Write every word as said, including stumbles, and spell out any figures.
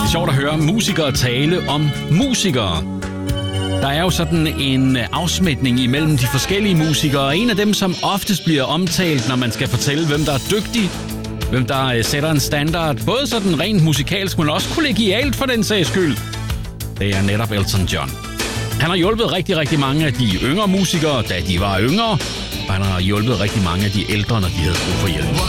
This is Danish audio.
sjovt at høre musikere tale om musikere. Der er jo sådan en afsmitning imellem de forskellige musikere, og en af dem, som oftest bliver omtalt, når man skal fortælle, hvem der er dygtig, hvem der sætter en standard, både sådan rent musikalsk, men også kollegialt for den sags skyld, det er netop Elton John. Han har hjulpet rigtig, rigtig mange af de yngre musikere, da de var yngre, og han har hjulpet rigtig mange af de ældre, når de havde brug for hjælp.